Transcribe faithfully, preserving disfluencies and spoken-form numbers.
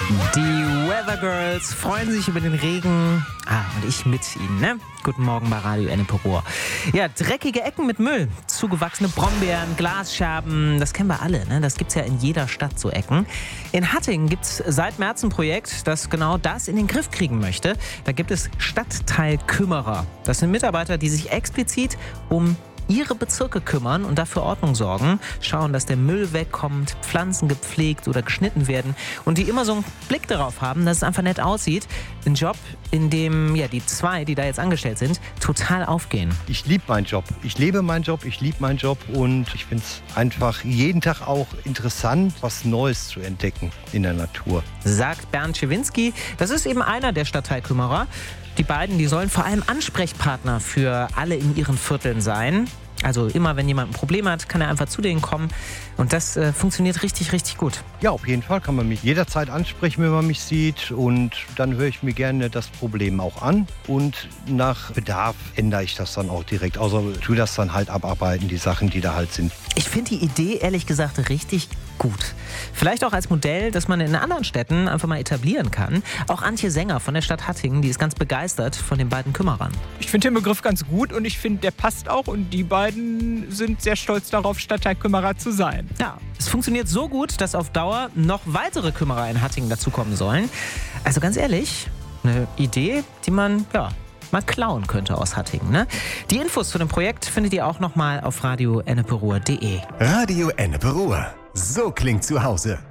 Die Weather Girls freuen sich über den Regen. Ah, und ich mit ihnen, ne? Guten Morgen bei Radio Ennepe Ruhr. Ja, dreckige Ecken mit Müll, zugewachsene Brombeeren, Glasscherben, das kennen wir alle, ne? Das gibt's ja in jeder Stadt, so Ecken. In Hattingen gibt's seit März ein Projekt, das genau das in den Griff kriegen möchte. Da gibt es Stadtteilkümmerer. Das sind Mitarbeiter, die sich explizit um ihre Bezirke kümmern und dafür Ordnung sorgen, schauen, dass der Müll wegkommt, Pflanzen gepflegt oder geschnitten werden und die immer so einen Blick darauf haben, dass es einfach nett aussieht. Ein Job, in dem ja die zwei, die da jetzt angestellt sind, total aufgehen. Ich liebe meinen Job. Ich lebe meinen Job, ich liebe meinen Job und ich finde es einfach jeden Tag auch interessant, was Neues zu entdecken in der Natur. Sagt Bernd Schewinski. Das ist eben einer der Stadtteilkümmerer. Die beiden, die sollen vor allem Ansprechpartner für alle in ihren Vierteln sein. Also immer, wenn jemand ein Problem hat, kann er einfach zu denen kommen. Und das äh, funktioniert richtig, richtig gut. Ja, auf jeden Fall kann man mich jederzeit ansprechen, wenn man mich sieht. Und dann höre ich mir gerne das Problem auch an. Und nach Bedarf ändere ich das dann auch direkt. Also tue das dann halt abarbeiten, die Sachen, die da halt sind. Ich finde die Idee, ehrlich gesagt, richtig gut. Vielleicht auch als Modell, das man in anderen Städten einfach mal etablieren kann. Auch Antje Sänger von der Stadt Hattingen, die ist ganz begeistert von den beiden Kümmerern. Ich finde den Begriff ganz gut und ich finde, der passt auch. Und die beiden sind sehr stolz darauf, Stadtteilkümmerer zu sein. Ja, es funktioniert so gut, dass auf Dauer noch weitere Kümmerer in Hattingen dazukommen sollen. Also ganz ehrlich, eine Idee, die man, ja, mal klauen könnte aus Hattingen, ne? Die Infos zu dem Projekt findet ihr auch noch mal auf radio ennepe ruhr punkt de. Radio Ennepe Ruhr. So klingt zu Hause.